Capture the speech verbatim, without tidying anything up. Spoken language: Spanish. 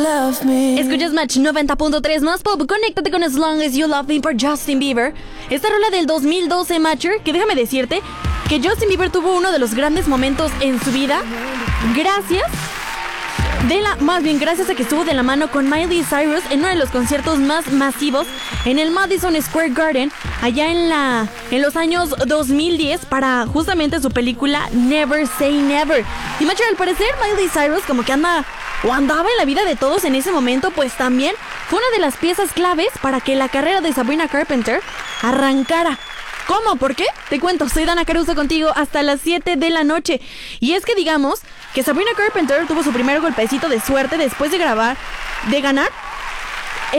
Love me. Escuchas Match noventa punto tres más pop. Conéctate con As Long As You Love Me por Justin Bieber. Esta rola del dos mil doce, Matcher, que déjame decirte que Justin Bieber tuvo uno de los grandes momentos en su vida. Gracias de la, más bien gracias a que estuvo de la mano con Miley Cyrus en uno de los conciertos más masivos en el Madison Square Garden, allá en la en los años dos mil diez, para justamente su película Never Say Never. Y Matcher, al parecer Miley Cyrus como que anda o andaba en la vida de todos en ese momento, pues también fue una de las piezas claves para que la carrera de Sabrina Carpenter arrancara. ¿Cómo? ¿Por qué? Te cuento, soy Dana Caruso contigo hasta las siete de la noche. Y es que digamos que Sabrina Carpenter tuvo su primer golpecito de suerte después de grabar, de ganar